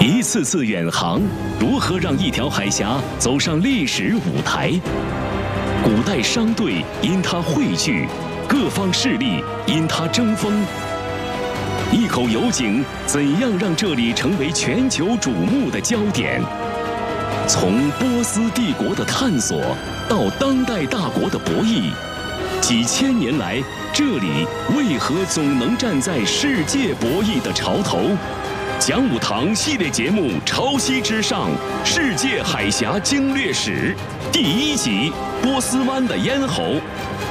一次次远航，如何让一条海峡走上历史舞台？古代商队因它汇聚，各方势力因它争锋。一口油井怎样让这里成为全球瞩目的焦点？从波斯帝国的探索到当代大国的博弈，几千年来，这里为何总能站在世界博弈的潮头？讲武堂系列节目《潮汐之上：世界海峡经略史》第1集：波斯湾的咽喉。